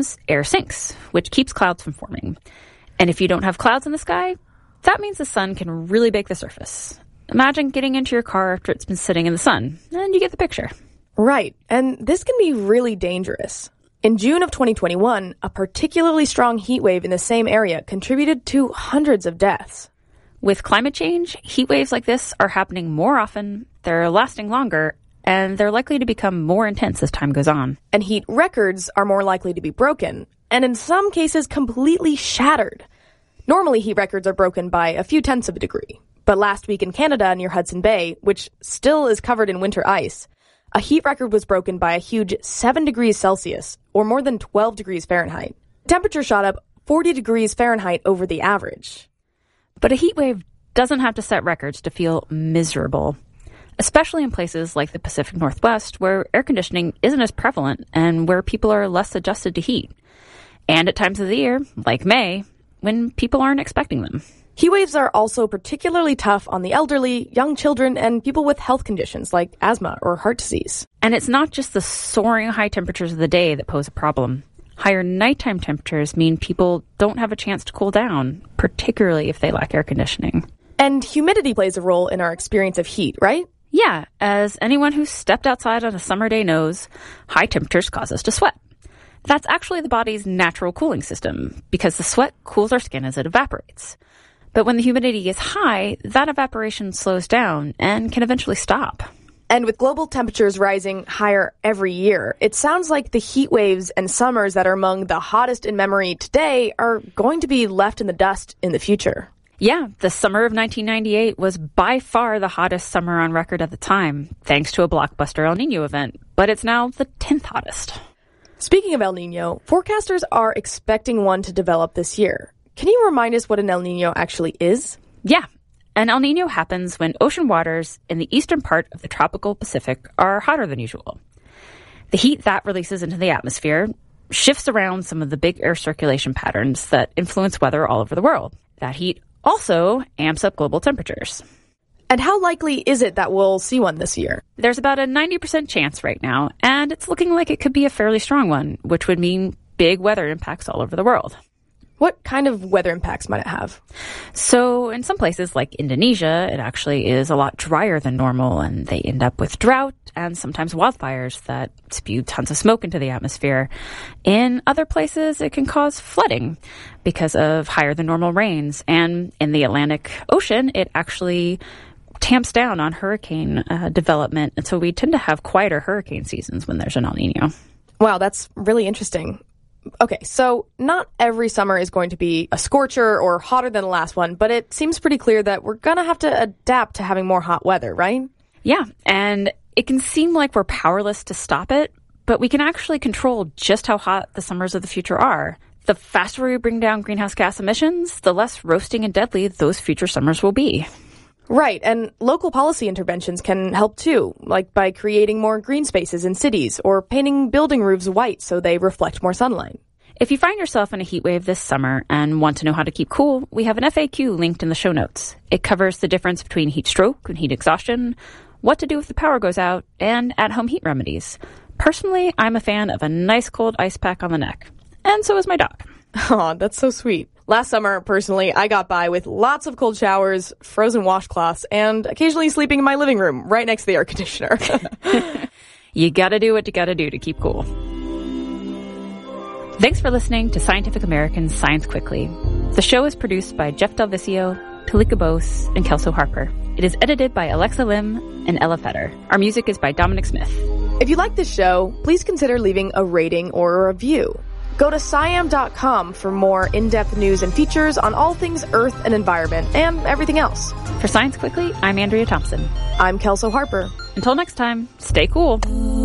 air sinks, which keeps clouds from forming. And if you don't have clouds in the sky, that means the sun can really bake the surface. Imagine getting into your car after it's been sitting in the sun, and you get the picture. Right, and this can be really dangerous. In June of 2021, a particularly strong heat wave in the same area contributed to hundreds of deaths. With climate change, heat waves like this are happening more often, they're lasting longer, and they're likely to become more intense as time goes on. And heat records are more likely to be broken, and in some cases completely shattered. Normally, heat records are broken by a few tenths of a degree. But last week in Canada near Hudson Bay, which still is covered in winter ice, a heat record was broken by a huge 7 degrees Celsius, or more than 12 degrees Fahrenheit. Temperature shot up 40 degrees Fahrenheit over the average. But a heat wave doesn't have to set records to feel miserable, especially in places like the Pacific Northwest, where air conditioning isn't as prevalent and where people are less adjusted to heat. And at times of the year, like May, when people aren't expecting them. Heat waves are also particularly tough on the elderly, young children, and people with health conditions like asthma or heart disease. And it's not just the soaring high temperatures of the day that pose a problem. Higher nighttime temperatures mean people don't have a chance to cool down, particularly if they lack air conditioning. And humidity plays a role in our experience of heat, right? Yeah, as anyone who's stepped outside on a summer day knows, high temperatures cause us to sweat. That's actually the body's natural cooling system, because the sweat cools our skin as it evaporates. But when the humidity is high, that evaporation slows down and can eventually stop. And with global temperatures rising higher every year, it sounds like the heat waves and summers that are among the hottest in memory today are going to be left in the dust in the future. Yeah, the summer of 1998 was by far the hottest summer on record at the time, thanks to a blockbuster El Niño event, but it's now the 10th hottest. Speaking of El Niño, forecasters are expecting one to develop this year. Can you remind us what an El Niño actually is? Yeah. An El Niño happens when ocean waters in the eastern part of the tropical Pacific are hotter than usual. The heat that releases into the atmosphere shifts around some of the big air circulation patterns that influence weather all over the world. That heat also amps up global temperatures. And how likely is it that we'll see one this year? There's about a 90% chance right now, and it's looking like it could be a fairly strong one, which would mean big weather impacts all over the world. What kind of weather impacts might it have? So in some places like Indonesia, it actually is a lot drier than normal, and they end up with drought and sometimes wildfires that spew tons of smoke into the atmosphere. In other places, it can cause flooding because of higher than normal rains. And in the Atlantic Ocean, it actually tamps down on hurricane development. And so we tend to have quieter hurricane seasons when there's an El Niño. Wow, that's really interesting. Okay, so not every summer is going to be a scorcher or hotter than the last one, but it seems pretty clear that we're going to have to adapt to having more hot weather, right? Yeah, and it can seem like we're powerless to stop it, but we can actually control just how hot the summers of the future are. The faster we bring down greenhouse gas emissions, the less roasting and deadly those future summers will be. Right, and local policy interventions can help too, like by creating more green spaces in cities or painting building roofs white so they reflect more sunlight. If you find yourself in a heat wave this summer and want to know how to keep cool, we have an FAQ linked in the show notes. It covers the difference between heat stroke and heat exhaustion, what to do if the power goes out, and at-home heat remedies. Personally, I'm a fan of a nice cold ice pack on the neck. And so is my dog. Aw, that's so sweet. Last summer, personally, I got by with lots of cold showers, frozen washcloths, and occasionally sleeping in my living room right next to the air conditioner. You gotta do what you gotta do to keep cool. Thanks for listening to Scientific American's Science Quickly. The show is produced by Jeff Del Vicio, Talika Bose, and Kelso Harper. It is edited by Alexa Lim and Ella Fetter. Our music is by Dominic Smith. If you like this show, please consider leaving a rating or a review. Go to SciAm.com for more in-depth news and features on all things Earth and environment and everything else. For Science Quickly, I'm Andrea Thompson. I'm Kelso Harper. Until next time, stay cool.